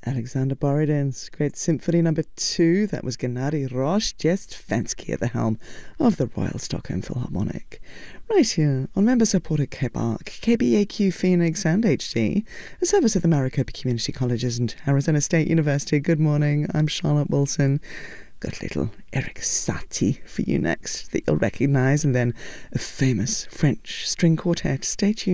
Alexander Borodin's great Symphony Number 2. That was Gennady Rosh, Jest Fensky at the helm of the Royal Stockholm Philharmonic. Right here on member-supported KBARC, KBAQ Phoenix and HD, a service of the Maricopa Community Colleges and Arizona State University. Good morning, I'm Charlotte Wilson. Got a little Erik Satie for you next that you'll recognise, and then a famous French string quartet. Stay tuned.